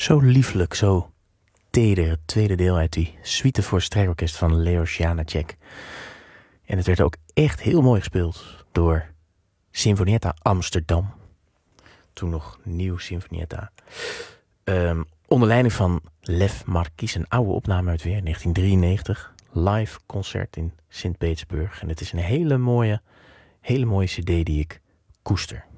Zo lieflijk, zo teder. Het tweede deel uit die suite voor strijkorkest van Leos Janáček. En het werd ook echt heel mooi gespeeld door Sinfonietta Amsterdam. Toen nog nieuw Sinfonietta. Onder leiding van Lev Marquis, een oude opname uit weer 1993. Live concert in Sint-Petersburg. En het is een hele mooie cd die ik koester.